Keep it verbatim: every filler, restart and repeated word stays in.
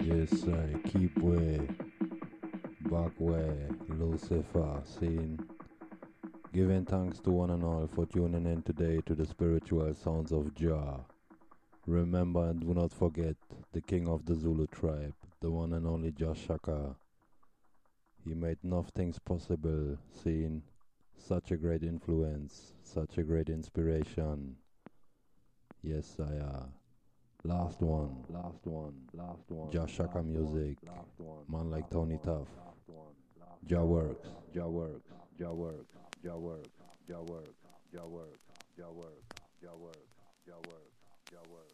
Yes, I keep way, back way, Lucifer, scene. Giving thanks to one and all for tuning in today to the spiritual sounds of Jah. Remember and do not forget the king of the Zulu tribe, the one and only Jah Shaka. He made enough things possible, seeing such a great influence, such a great inspiration. Yes, I uh, last one, last one, last one. Jah Shaka music, man like Tony Tuff. Jah works, Jah works, Jah works, Jah works, Jah works, Jah works, Jah works, Jah works, Jah works, Jah works, Jah works.